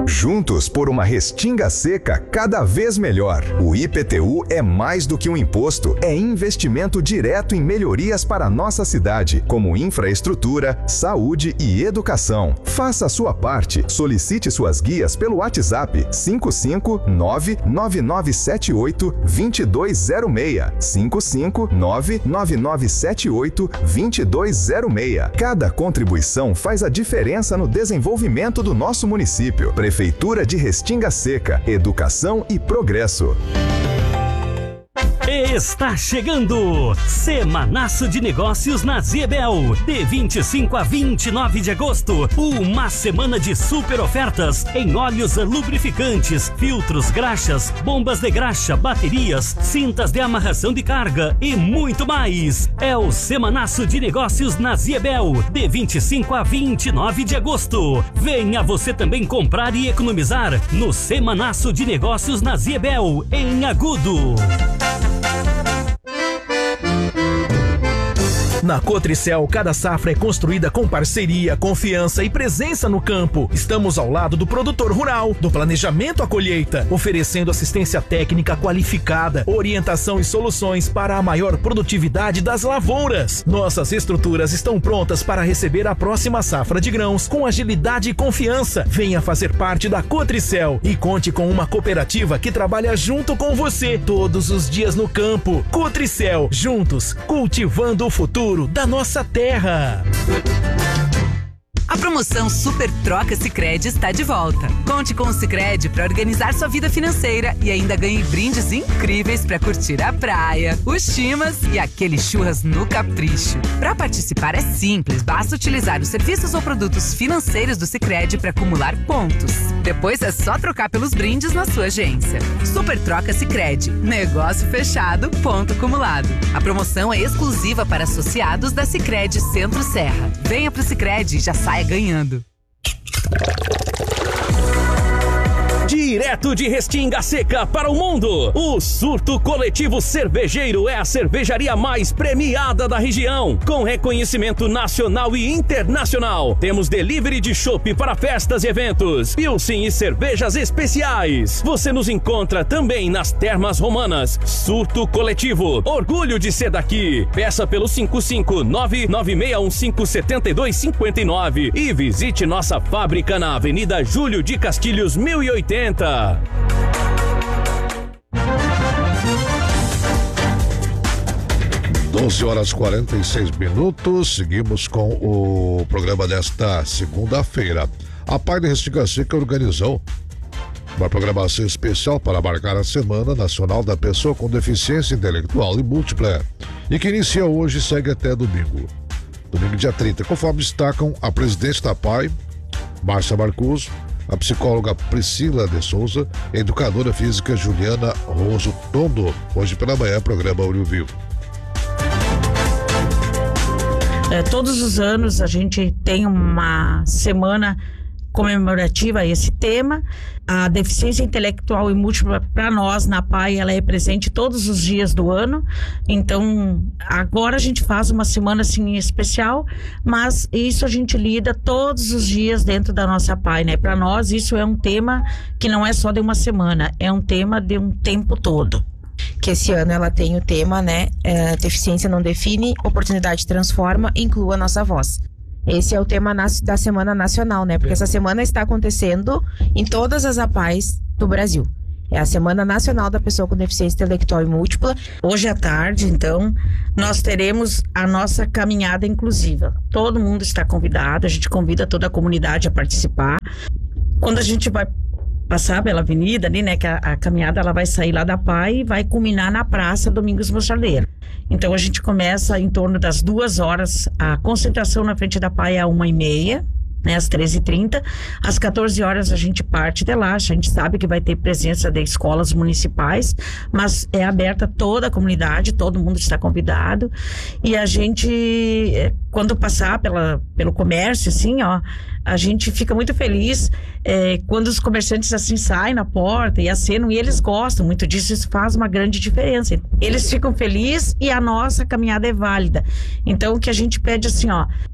Juntos por uma Restinga Seca cada vez melhor. O IPTU é mais do que um imposto, é investimento direto em melhorias para a nossa cidade, como infraestrutura, saúde e educação. Faça a sua parte. Solicite suas guias pelo WhatsApp 55999782206. 55999782206. Cada contribuição faz a diferença no desenvolvimento do nosso município. Prefeitura de Restinga Seca, educação e progresso. Está chegando Semanaço de Negócios na Zebel, de 25 a 29 de agosto, uma semana de super ofertas em óleos lubrificantes, filtros, graxas, bombas de graxa, baterias, cintas de amarração de carga e muito mais. É o Semanaço de Negócios na Zebel, de 25 a 29 de agosto. Venha você também comprar e economizar no Semanaço de Negócios na Zebel, em Agudo. Na Cotricel, cada safra é construída com parceria, confiança e presença no campo. Estamos ao lado do produtor rural, do planejamento à colheita, oferecendo assistência técnica qualificada, orientação e soluções para a maior produtividade das lavouras. Nossas estruturas estão prontas para receber a próxima safra de grãos com agilidade e confiança. Venha fazer parte da Cotricel e conte com uma cooperativa que trabalha junto com você todos os dias no campo. Cotricel, juntos, cultivando o futuro da nossa terra. A promoção Super Troca Sicredi está de volta. Conte com o Sicredi para organizar sua vida financeira e ainda ganhe brindes incríveis para curtir a praia, os chimas e aquele churras no capricho. Para participar é simples, basta utilizar os serviços ou produtos financeiros do Sicredi para acumular pontos. Depois é só trocar pelos brindes na sua agência. Super Troca Sicredi. Negócio fechado, ponto acumulado. A promoção é exclusiva para associados da Sicredi Centro-Serra. Venha pro Sicredi e já saia ganhando. Direto de Restinga Seca para o mundo, o Surto Coletivo Cervejeiro é a cervejaria mais premiada da região, com reconhecimento nacional e internacional. Temos delivery de chopp para festas e eventos, pilsen e cervejas especiais. Você nos encontra também nas Termas Romanas. Surto Coletivo, orgulho de ser daqui. Peça pelo 55996157259 e visite nossa fábrica na Avenida Júlio de Castilhos 1080. 12h46. Seguimos com o programa desta segunda-feira. A Pai de Restinga Seca organizou uma programação especial para marcar a Semana Nacional da Pessoa com Deficiência Intelectual e Múltipla, e que inicia hoje e segue até domingo, dia 30, conforme destacam a presidente da Pai, Márcia Marcuso, a psicóloga Priscila de Souza e a educadora física Juliana Roso Tondo. Hoje pela manhã, programa Olho Vivo. Todos os anos a gente tem uma semana comemorativa a esse tema. A deficiência intelectual e múltipla, para nós na PAI, ela é presente todos os dias do ano. Então agora a gente faz uma semana assim especial, mas isso a gente lida todos os dias dentro da nossa PAI, né? Para nós isso é um tema que não é só de uma semana, é um tema de um tempo todo. Que esse ano ela tem o tema, né? Deficiência não define, oportunidade transforma, inclua a nossa voz. Esse é o tema da Semana Nacional, né? Porque essa semana está acontecendo em todas as APAIs do Brasil. É a Semana Nacional da Pessoa com Deficiência Intelectual e Múltipla. Hoje à tarde, então, nós teremos a nossa caminhada inclusiva. Todo mundo está convidado, a gente convida toda a comunidade a participar. Quando a gente vai passar pela avenida ali, né, que a caminhada ela vai sair lá da PAI e vai culminar na Praça Domingos Mocharleiro. Então a gente começa em torno das 2 horas, a concentração na frente da PAI é 1h30, né, às 13h30, às 14 horas a gente parte de lá. A gente sabe que vai ter presença de escolas municipais, mas é aberta toda a comunidade, todo mundo está convidado, e a gente, quando passar pelo comércio, assim, ó, a gente fica muito feliz quando os comerciantes assim saem na porta e acenam, e eles gostam muito disso. Isso faz uma grande diferença. Eles ficam felizes e a nossa caminhada é válida. Então o que a gente pede assim, ó,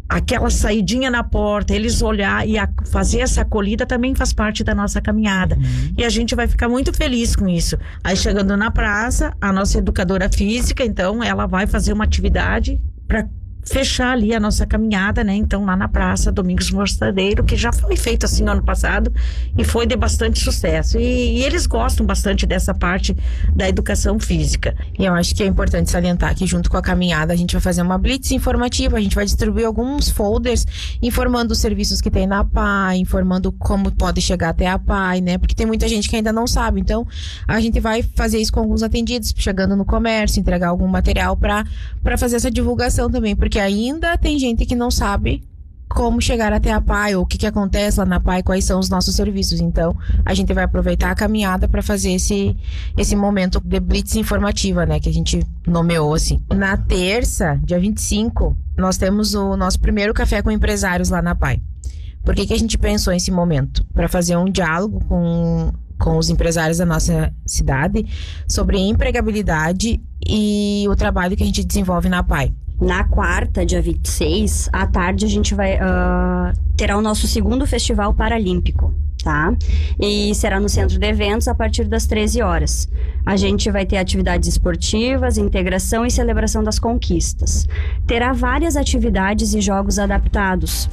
aquela saidinha na porta, eles olhar e fazer essa acolhida também faz parte da nossa caminhada. E a gente vai ficar muito feliz com isso. Aí chegando na praça, a nossa educadora física, então, ela vai fazer uma atividade para fechar ali a nossa caminhada, né? Então, lá na praça Domingos Mostardeiro, que já foi feito assim no ano passado e foi de bastante sucesso. E eles gostam bastante dessa parte da educação física. E eu acho que é importante salientar que junto com a caminhada a gente vai fazer uma blitz informativa, a gente vai distribuir alguns folders informando os serviços que tem na PAI, informando como pode chegar até a PAI, né? Porque tem muita gente que ainda não sabe. Então, a gente vai fazer isso com alguns atendidos, chegando no comércio, entregar algum material para fazer essa divulgação também, porque ainda tem gente que não sabe como chegar até a PAI, ou o que acontece lá na PAI, quais são os nossos serviços. Então, a gente vai aproveitar a caminhada para fazer esse momento de blitz informativa, né, que a gente nomeou assim. Na terça, dia 25, nós temos o nosso primeiro café com empresários lá na PAI. Por que a gente pensou nesse momento? Para fazer um diálogo com os empresários da nossa cidade sobre empregabilidade e o trabalho que a gente desenvolve na PAI. Na quarta, dia 26, à tarde, a gente vai terá o nosso segundo Festival Paralímpico, tá? E será no Centro de Eventos a partir das 13 horas. A gente vai ter atividades esportivas, integração e celebração das conquistas. Terá várias atividades e jogos adaptados.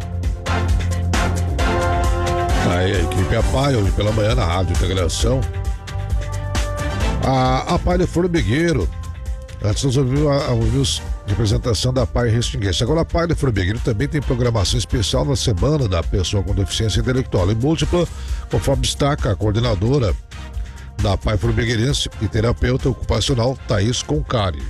Aí a equipe APAI, hoje pela manhã na Rádio Integração. A APAI de Formigueiro. Antes nós ouvimos a representação da PAI Restinguense. Agora a PAI de Formigueiro também tem programação especial na Semana da Pessoa com Deficiência Intelectual e Múltipla, conforme destaca a coordenadora da PAI Formigueirense e terapeuta ocupacional Thaís Concari.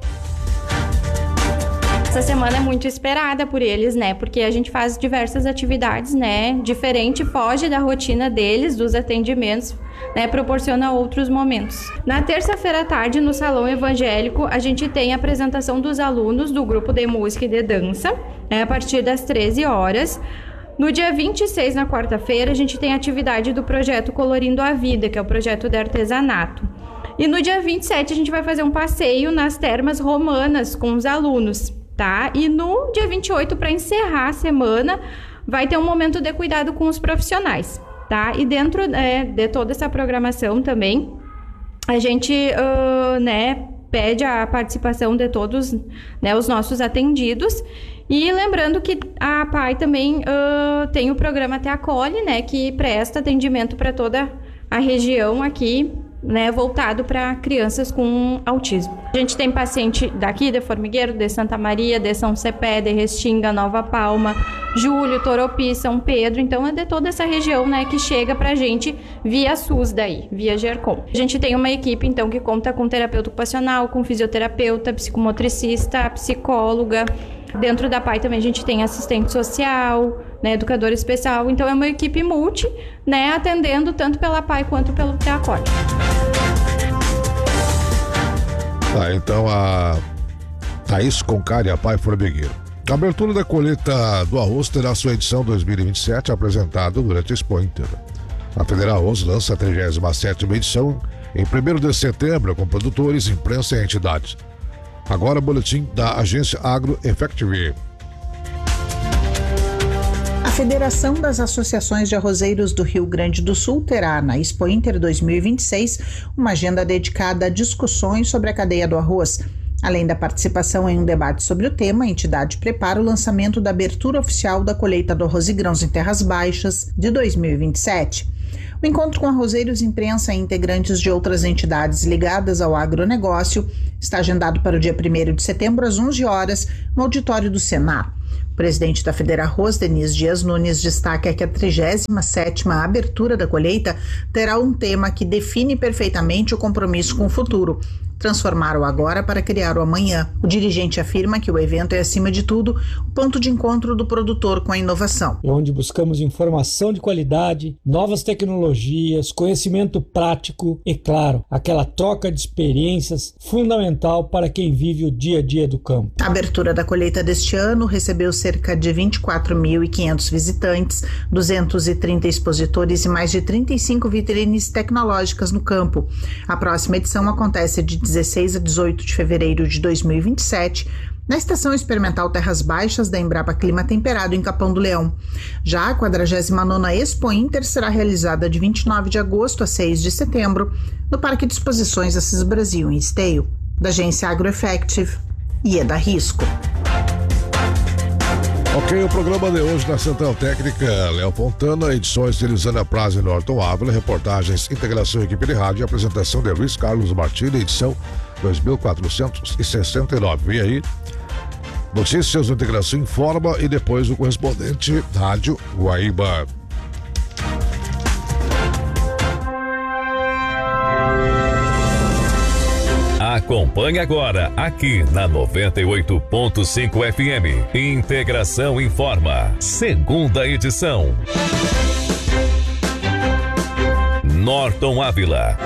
Essa semana é muito esperada por eles, né? Porque a gente faz diversas atividades, né? Diferente, foge da rotina deles, dos atendimentos, né? Proporciona outros momentos. Na terça-feira à tarde, no Salão Evangélico, a gente tem a apresentação dos alunos do grupo de música e de dança, né? A partir das 13 horas. No dia 26, na quarta-feira, a gente tem a atividade do projeto Colorindo a Vida, que é o projeto de artesanato. E no dia 27, a gente vai fazer um passeio nas termas romanas com os alunos. Tá? E no dia 28, para encerrar a semana, vai ter um momento de cuidado com os profissionais, tá? E dentro de toda essa programação também, a gente pede a participação de todos, né, os nossos atendidos. E lembrando que a PAI também tem o programa Te Acolhe, né, que presta atendimento para toda a região aqui, né, voltado para crianças com autismo. A gente tem paciente daqui, de Formigueiro, de Santa Maria, de São Cepé, de Restinga, Nova Palma, Júlio, Toropi, São Pedro. Então é de toda essa região, né, que chega pra gente via SUS daí, via GERCOM. A gente tem uma equipe, então, que conta com terapeuta ocupacional, com fisioterapeuta, psicomotricista, psicóloga. Dentro da PAI também a gente tem assistente social, né, educador especial. Então é uma equipe multi, né, atendendo tanto pela PAI quanto pelo Te Acolhe. Tá, então a Thaís Concari, a PAI Formigueiro. A abertura da colheita do arroz terá sua edição 2027 apresentada durante a Expo Inter. A Federal Arroz lança a 37ª edição em 1º de setembro com produtores, imprensa e entidades. Agora, boletim da agência Agro Effective. A Federação das Associações de Arrozeiros do Rio Grande do Sul terá, na Expo Inter 2026, uma agenda dedicada a discussões sobre a cadeia do arroz. Além da participação em um debate sobre o tema, a entidade prepara o lançamento da abertura oficial da colheita do arroz e grãos em terras baixas de 2027. O encontro com arrozeiros, imprensa e integrantes de outras entidades ligadas ao agronegócio está agendado para o dia 1º de setembro, às 11 horas, no auditório do Senar. O presidente da Federarroz, Denise Dias Nunes, destaca que a 37ª abertura da colheita terá um tema que define perfeitamente o compromisso com o futuro: transformar o agora para criar o amanhã. O dirigente afirma que o evento é, acima de tudo, o ponto de encontro do produtor com a inovação. Onde buscamos informação de qualidade, novas tecnologias, conhecimento prático e, claro, aquela troca de experiências fundamental para quem vive o dia a dia do campo. A abertura da colheita deste ano recebeu cerca de 24.500 visitantes, 230 expositores e mais de 35 vitrines tecnológicas no campo. A próxima edição acontece de 16 a 18 de fevereiro de 2027 na Estação Experimental Terras Baixas da Embrapa Clima Temperado, em Capão do Leão. Já a 49ª Expo Inter será realizada de 29 de agosto a 6 de setembro, no Parque de Exposições Assis Brasil, em Esteio. Da agência AgroEffective, Ieda Risco. Ok, o programa de hoje na Central Técnica, Léo Fontana, edições de Elisana Praza e Norton Ávila, reportagens, integração equipe de rádio e apresentação de Luiz Carlos Martins, edição 2469. E aí, notícias do Integração Informa e depois o correspondente Rádio Guaíba. Acompanhe agora, aqui na 98.5 FM. Integração Informa, segunda edição. Norton Ávila.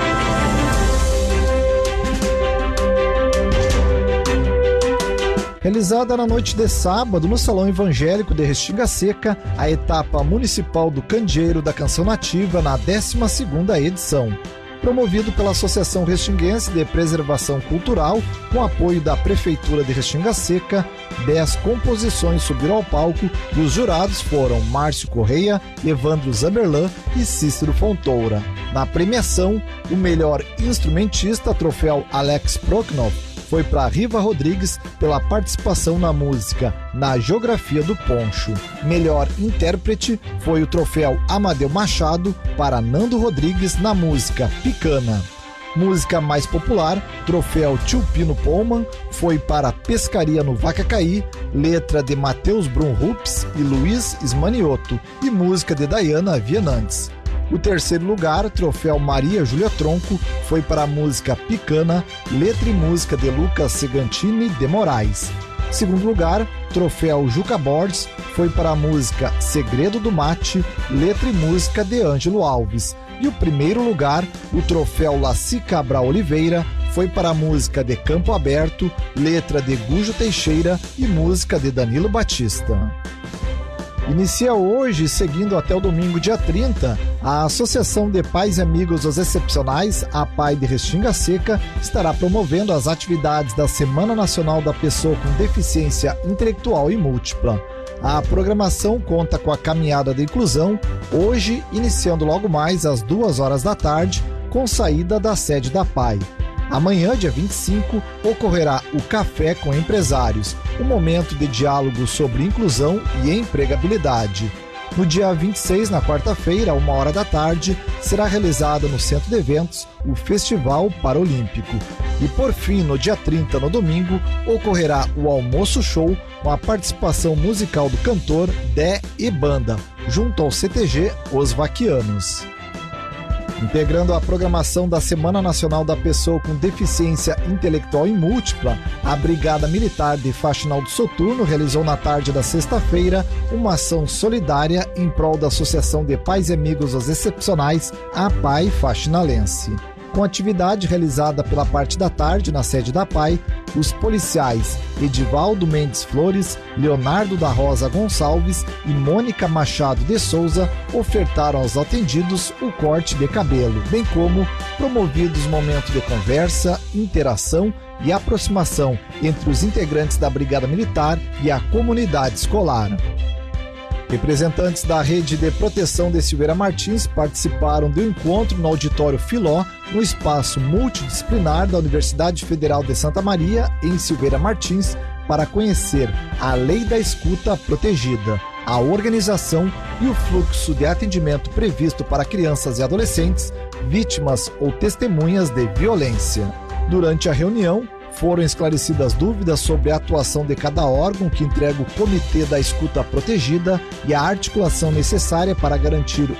Realizada na noite de sábado no Salão Evangélico de Restinga Seca, a etapa municipal do Candeeiro da Canção Nativa na 12ª edição. Promovido pela Associação Restinguense de Preservação Cultural, com apoio da Prefeitura de Restinga Seca, 10 composições subiram ao palco e os jurados foram Márcio Correia, Evandro Zamberlan e Cícero Fontoura. Na premiação, o melhor instrumentista, troféu Alex Proknov, foi para Riva Rodrigues pela participação na música Na Geografia do Poncho. Melhor intérprete foi o troféu Amadeu Machado para Nando Rodrigues na música Picana. Música mais popular, troféu Tio Pino Pullman, foi para Pescaria no Vacacaí, letra de Matheus Brunhups e Luiz Ismanioto e música de Dayana Vianantes. O terceiro lugar, troféu Maria Júlia Tronco, foi para a música Picana, letra e música de Lucas Segantini de Moraes. Segundo lugar, troféu Juca Borges, foi para a música Segredo do Mate, letra e música de Ângelo Alves. E o primeiro lugar, o troféu Laci Cabral Oliveira, foi para a música de Campo Aberto, letra de Gujo Teixeira e música de Danilo Batista. Inicia hoje, seguindo até o domingo, dia 30, a Associação de Pais e Amigos dos Excepcionais, a APAI de Restinga Seca, estará promovendo as atividades da Semana Nacional da Pessoa com Deficiência Intelectual e Múltipla. A programação conta com a Caminhada da Inclusão, hoje iniciando logo mais às 2 horas da tarde, com saída da sede da APAI. Amanhã, dia 25, ocorrerá o Café com Empresários, um momento de diálogo sobre inclusão e empregabilidade. No dia 26, na quarta-feira, 1 hora da tarde, será realizado no Centro de Eventos o Festival Paralímpico. E por fim, no dia 30, no domingo, ocorrerá o Almoço Show com a participação musical do cantor Dé e Banda, junto ao CTG Os Vaquianos. Integrando a programação da Semana Nacional da Pessoa com Deficiência Intelectual e Múltipla, a Brigada Militar de Faxinal do Soturno realizou na tarde da sexta-feira uma ação solidária em prol da Associação de Pais e Amigos dos Excepcionais, a APAI Faxinalense. Com atividade realizada pela parte da tarde na sede da APAI, os policiais Edivaldo Mendes Flores, Leonardo da Rosa Gonçalves e Mônica Machado de Souza ofertaram aos atendidos o corte de cabelo, bem como promovidos momentos de conversa, interação e aproximação entre os integrantes da Brigada Militar e a comunidade escolar. Representantes da Rede de Proteção de Silveira Martins participaram do encontro no Auditório Filó, no espaço multidisciplinar da Universidade Federal de Santa Maria, em Silveira Martins, para conhecer a Lei da Escuta Protegida, a organização e o fluxo de atendimento previsto para crianças e adolescentes vítimas ou testemunhas de violência. Durante a reunião, foram esclarecidas dúvidas sobre a atuação de cada órgão que entrega o Comitê da Escuta Protegida e a articulação necessária para garantir